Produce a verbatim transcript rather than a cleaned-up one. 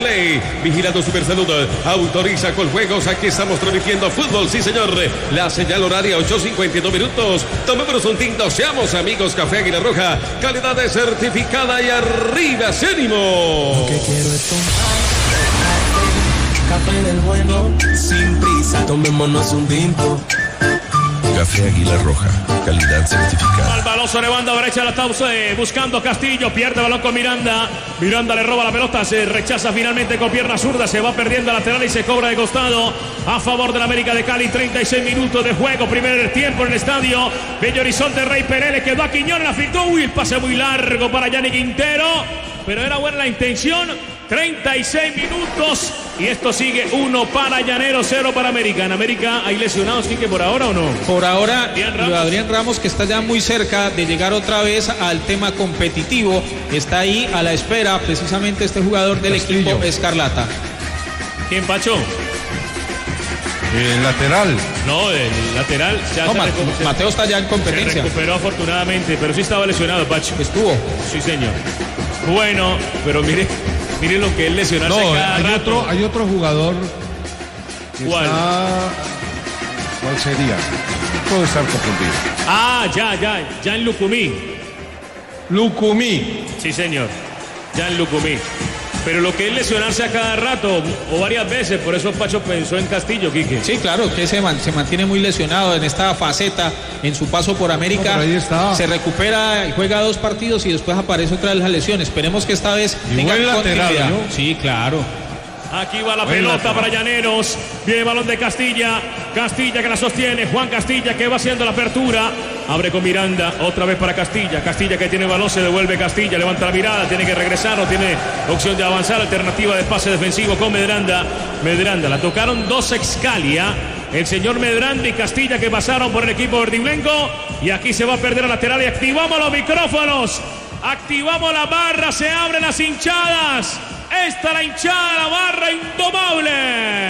Play, Vigilando Supersalud, autoriza con juegos. Aquí estamos transmitiendo fútbol, sí señor. La señal horaria ocho cincuenta y dos minutos. Tomémonos un tinto, seamos amigos. Café Águila Roja, calidad de certificada y arriba ese ánimo. Lo que quiero es tomar café del bueno, sin prisa. Tomémonos un tinto. Café Águila Roja, calidad certificada. Al balón sobre banda derecha, la está eh, buscando Castillo, pierde balón con Miranda. Miranda le roba la pelota, se rechaza finalmente con pierna zurda, se va perdiendo lateral y se cobra de costado a favor del América de Cali. treinta y seis minutos de juego, primer tiempo en el estadio Bello Horizonte. Rey Pérez le quedó a Quiñones, la filtró, uy, el pase muy largo para Yanni Quintero, pero era buena la intención. treinta y seis minutos y esto sigue uno para Llanero, cero para América. En América hay lesionados, Quique, por ahora o no. Por ahora, Adrián Ramos. Adrián Ramos, que está ya muy cerca de llegar otra vez al tema competitivo, está ahí a la espera precisamente este jugador del Castillo. Equipo Escarlata. ¿Quién, Pacho? El lateral. No, el lateral ya no, se Ma recuperó. Mateo está ya en competencia. Se recuperó afortunadamente, pero sí estaba lesionado, Pacho. Estuvo. Sí, señor. Bueno, pero mire, mire lo que es lesionarse no, cada hay rato. otro, hay otro jugador. Que ¿Cuál? Está... ¿Cuál sería? Puedo estar confundido. Ah, ya, ya, Jan Lucumí. Lucumí. Sí, señor. Jan Lucumí. Pero lo que es lesionarse a cada rato o varias veces, por eso Pacho pensó en Castillo, Quique. Sí, claro, que se, man, se mantiene muy lesionado en esta faceta en su paso por América. No, ahí está. Se recupera y juega dos partidos y después aparece otra vez la lesión. Esperemos que esta vez y tenga buen lateral, ¿no? Sí, claro. Aquí va la buen pelota lateral. para Llaneros. Viene el balón de Castilla. Castilla que la sostiene. Juan Castilla que va haciendo la apertura. Abre con Miranda. Otra vez para Castilla. Castilla que tiene el balón. Se devuelve Castilla. Levanta la mirada. Tiene que regresar. No tiene opción de avanzar. Alternativa de pase defensivo con Medranda. Medranda. La tocaron dos Excalia. El señor Medranda y Castilla que pasaron por el equipo verdiblanco. Y aquí se va a perder el lateral. Y activamos los micrófonos. Activamos la barra. Se abren las hinchadas. Esta la hinchada, la barra indomable.